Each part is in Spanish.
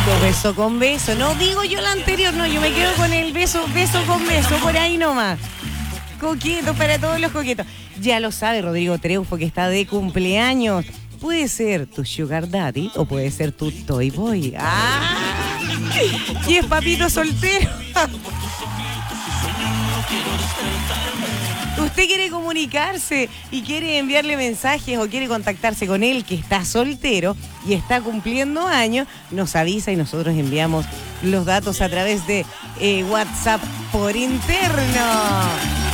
rico, beso con beso. No digo yo la anterior, no, yo me quedo con el beso con beso, por ahí nomás. Coqueto para todos los coquetos. Ya lo sabe Rodrigo Treufo, que está de cumpleaños. Puede ser tu sugar daddy o puede ser tu toy boy. ¡Ah! Y es papito soltero. Usted quiere comunicarse y quiere enviarle mensajes o quiere contactarse con él que está soltero y está cumpliendo años, nos avisa y nosotros enviamos los datos a través de WhatsApp por interno.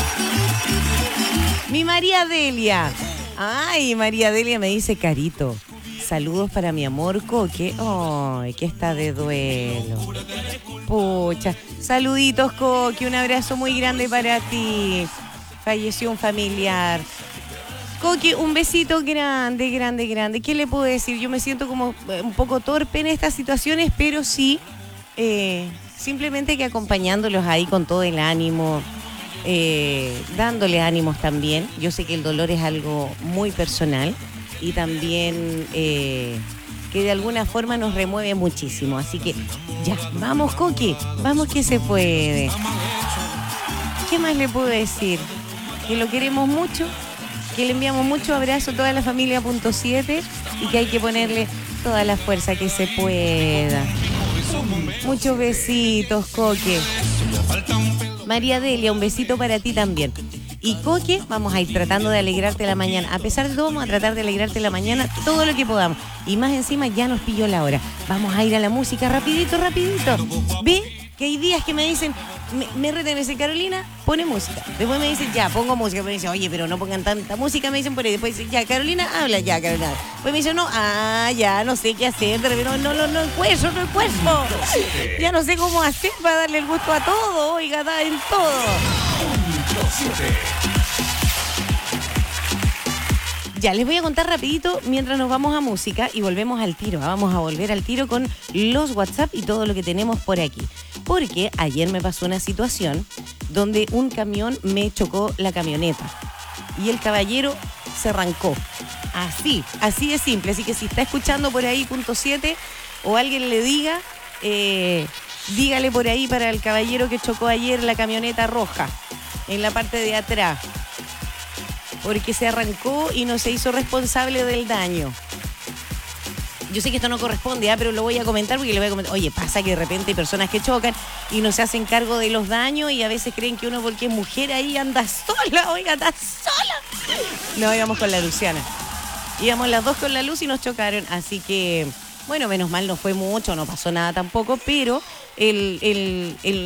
Mi María Delia. Ay, María Delia me dice, Carito, saludos para mi amor Coque. Ay, que está de duelo. Pucha, saluditos Coque, un abrazo muy grande para ti. Falleció un familiar. Coque, un besito grande, grande, grande. ¿Qué le puedo decir? Yo me siento como un poco torpe en estas situaciones, pero sí, simplemente que acompañándolos ahí con todo el ánimo, dándoles ánimos también. Yo sé que el dolor es algo muy personal y también que de alguna forma nos remueve muchísimo. Así que ya, vamos Coque, vamos que se puede. ¿Qué más le puedo decir? Que lo queremos mucho, que le enviamos mucho abrazo a toda la familia .7 y que hay que ponerle toda la fuerza que se pueda. Muchos besitos, Coque. María Delia, un besito para ti también. Y Coque, vamos a ir tratando de alegrarte la mañana. A pesar de todo, vamos a tratar de alegrarte la mañana todo lo que podamos. Y más encima ya nos pilló la hora. Vamos a ir a la música rapidito, rapidito. ¿Ve? Que hay días que me dicen, me reten, me dicen, Carolina, pone música. Después me dicen, ya, pongo música. Me dicen, oye, pero no pongan tanta música, me dicen por ahí. Después dicen, ya, Carolina, habla, ya, Carolina. Después me dicen, no, ya, no sé qué hacer. No, encuentro. Ya no sé cómo hacer para darle el gusto a todo, oiga, da en todo. Ya, les voy a contar rapidito mientras nos vamos a música y volvemos al tiro. Vamos a volver al tiro con los WhatsApp y todo lo que tenemos por aquí. Porque ayer me pasó una situación donde un camión me chocó la camioneta y el caballero se arrancó. Así de simple. Así que si está escuchando por ahí .7 o alguien le diga, dígale por ahí para el caballero que chocó ayer la camioneta roja en la parte de atrás. Porque se arrancó y no se hizo responsable del daño. Yo sé que esto no corresponde, pero lo voy a comentar porque le voy a comentar. Oye, pasa que de repente hay personas que chocan y no se hacen cargo de los daños y a veces creen que uno porque es mujer ahí anda sola, oiga, está sola. No, íbamos con la Luciana. Íbamos las dos con la luz y nos chocaron, así que, bueno, menos mal no fue mucho, no pasó nada tampoco, pero el